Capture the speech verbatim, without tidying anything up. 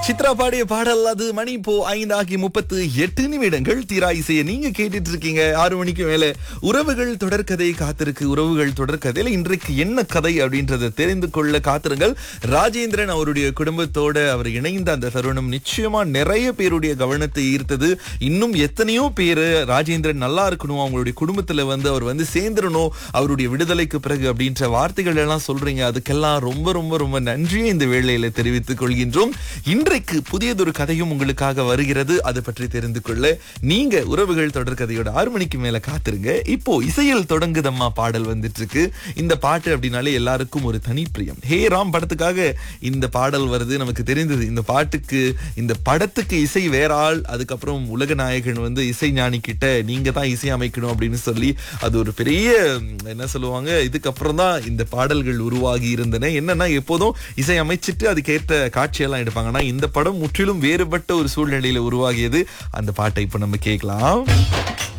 சித்ரா பாடிய பாடல் அது. மணி இப்போ ஐந்தாகி முப்பத்து எட்டு நிமிடங்கள். தீரா இசையை நீங்க கேட்டுட்டு இருக்கீங்க. ஆறு மணிக்கு மேல உறவுகள் தொடர்கதை காத்திருக்கு. உறவுகள் தொடர்கதையில இன்றைக்கு என்ன கதை அப்படின்றத தெரிந்து கொள்ள காத்திருங்கள். ராஜேந்திரன் அவருடைய குடும்பத்தோட அவர் இணைந்த அந்த தருணம் நிச்சயமா நிறைய பேருடைய கவனத்தை ஈர்த்தது. இன்னும் எத்தனையோ பேரு ராஜேந்திரன் நல்லா இருக்கணும், அவங்களுடைய குடும்பத்துல வந்து அவர் வந்து சேர்ந்துடணும் அவருடைய விடுதலைக்கு பிறகு அப்படின்ற வார்த்தைகள் எல்லாம் சொல்றீங்க. அதுக்கெல்லாம் ரொம்ப ரொம்ப ரொம்ப நன்றியை இந்த வேளையில தெரிவித்துக் கொள்கின்றோம். இன்றைக்கு புதியதொரு கதையும் உங்களுக்காக வருகிறது. அதை பற்றி தெரிந்து கொள்ள நீங்க உறவுகள் தொடர் கதையோட ஆறு மணிக்கு மேல காத்திருங்க. இப்போ இசையில் தொடங்குதம்மா பாடல் வந்துட்டு இருக்கு. இந்த பாட்டு அப்படின்னாலே எல்லாருக்கும் ஒரு தனி பிரியம். ஹே ராம் படத்துக்காக இந்த பாடல் வருது. நமக்கு தெரிந்தது இந்த பாட்டுக்கு இந்த படத்துக்கு இசை வேற ஆள், அதுக்கப்புறம் உலக நாயகன் வந்து இசை ஞானி கிட்ட நீங்க தான் இசை அமைக்கணும் அப்படின்னு சொல்லி அது ஒரு பெரிய என்ன சொல்லுவாங்க, இதுக்கப்புறம் தான் இந்த பாடல்கள் உருவாகி இருந்தன. என்னன்னா எப்போதும் இசை அமைச்சிட்டு அதுக்கேற்ற காட்சியெல்லாம் எடுப்பாங்கன்னா இந்த படம் முற்றிலும் வேறுபட்ட ஒரு சூழ்நிலையில உருவாகியது. அந்த பாட்டை இப்ப நம்ம கேட்கலாம்.